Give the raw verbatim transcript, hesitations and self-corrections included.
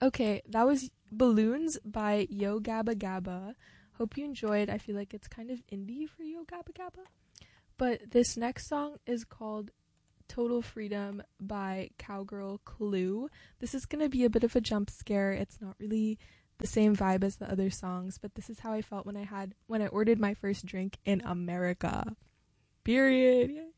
Okay, that was Balloons by Yo Gabba Gabba. Hope you enjoyed. I feel like it's kind of indie for Yo Gabba Gabba. But this next song is called Total Freedom by Cowgirl Clue. This is going to be a bit of a jump scare. It's not really the same vibe as the other songs, but this is how I felt when I had when I ordered my first drink in America. Period.